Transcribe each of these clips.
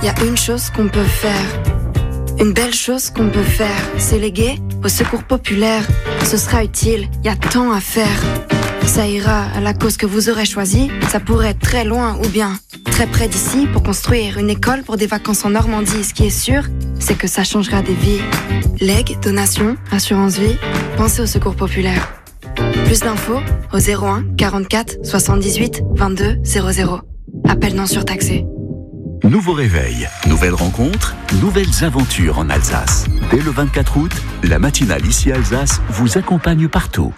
y a une chose qu'on peut faire. Une belle chose qu'on peut faire, c'est léguer au secours populaire. Ce sera utile, y a tant à faire. Ça ira à la cause que vous aurez choisie. Ça pourrait être très loin ou bien très près d'ici pour construire une école pour des vacances en Normandie. Ce qui est sûr, c'est que ça changera des vies. Legs, donations, assurance vie, pensez au secours populaire. Plus d'infos au 01 44 78 22 00. Appel non surtaxé. Nouveau réveil, nouvelles rencontres, nouvelles aventures en Alsace. Dès le 24 août, la matinale Ici Alsace vous accompagne partout.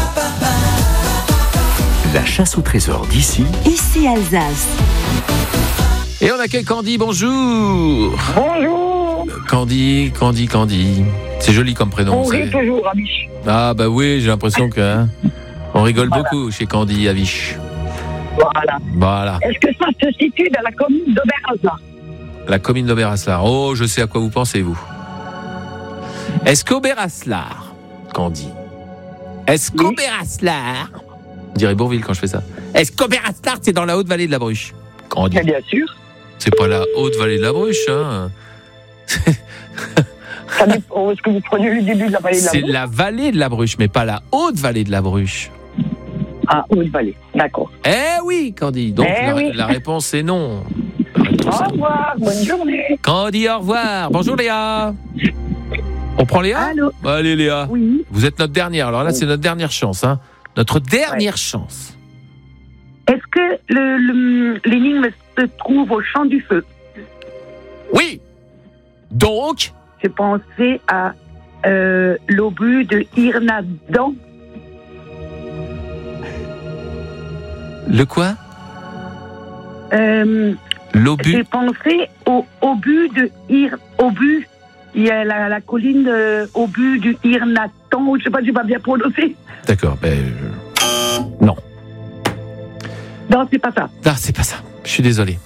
La chasse au trésor d'ici. Ici Alsace. Et on accueille Candy, bonjour. Bonjour. Candy. C'est joli comme prénom. On rit toujours, Aviche. Ah bah oui, j'ai l'impression que on rigole beaucoup chez Candy, Aviche. Voilà. Est-ce que ça se situe dans la commune d'Oberaslar? La commune d'Oberaslar. Oh, je sais à quoi vous pensez, vous. Est-ce qu'Oberaslar, Candy, est-ce qu'Oberaslar, on dirait Bourville quand je fais ça. Est-ce qu'Oberaslar, c'est dans la Haute-Vallée de la Bruche, Candy? Bien sûr. C'est pas la Haute-Vallée de la Bruche, hein. Ça dépend. Est-ce que vous prenez le début de la vallée de la Bruche? C'est la vallée de la Bruche, mais pas la Haute-Vallée de la Bruche. Ah, Haute-Vallée, d'accord. Eh oui, Candy. Donc la réponse est non. Au revoir, bonne journée. Candy, au revoir. Bonjour Léa. On prend Léa? Allô. Allez Léa. Oui. Vous êtes notre dernière. Alors là, c'est notre dernière chance. Hein. Notre dernière chance. Est-ce que l'énigme se trouve au Champ du Feu? Oui. Donc J'ai pensé à l'obus de Irnadan. le quoi? L'obus. J'ai pensé au obus de obus. Il y a la colline obus du Irnatan. Je sais pas bien prononcer. D'accord. Non. Non, c'est pas ça. Ah, c'est pas ça. Je suis désolé.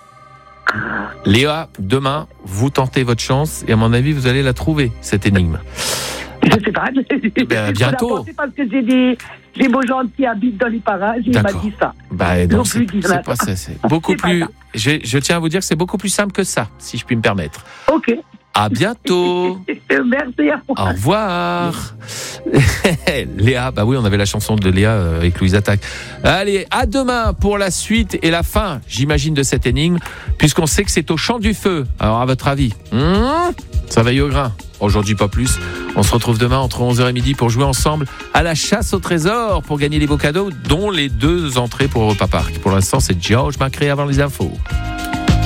Léa, demain, vous tentez votre chance et à mon avis, vous allez la trouver, cette énigme. Je sais pas. Bientôt. C'est parce que j'ai des beaux gens qui habitent dans les parages et il m'a dit ça. Non, c'est pas ça. C'est beaucoup plus. Je tiens à vous dire que c'est beaucoup plus simple que ça, si je puis me permettre. Ok. À bientôt. Merci à vous. Au revoir. Léa, bah oui, on avait la chanson de Léa avec Louise Attaque. Allez, à demain pour la suite et la fin, j'imagine, de cette énigme, puisqu'on sait que c'est au Champ du Feu. Alors, à votre avis, ça veille au grain. Aujourd'hui, pas plus. On se retrouve demain entre 11h et midi pour jouer ensemble à la chasse au trésor pour gagner les beaux cadeaux, dont les 2 entrées pour Europa Park. Pour l'instant, c'est George Macré avant les infos.